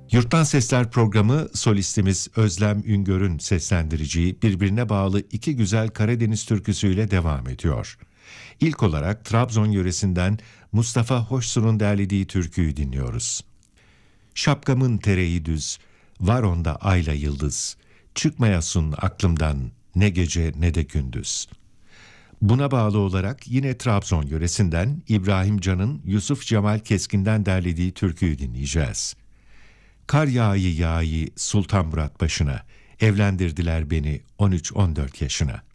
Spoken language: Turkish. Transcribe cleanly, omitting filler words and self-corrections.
Yurttan Sesler programı solistimiz Özlem Üngör'ün seslendireceği birbirine bağlı iki güzel Karadeniz türküsüyle devam ediyor. İlk olarak Trabzon yöresinden Mustafa Hoşsu'nun derlediği türküyü dinliyoruz. Şapkamın tereyi düz, var onda ayla yıldız, çıkmayasın aklımdan ne gece ne de gündüz. Buna bağlı olarak yine Trabzon yöresinden İbrahim Can'ın Yusuf Cemal Keskin'den derlediği türküyü dinleyeceğiz. Kar yağıyı yağıyı Sultan Murat başına, evlendirdiler beni 13-14 yaşına.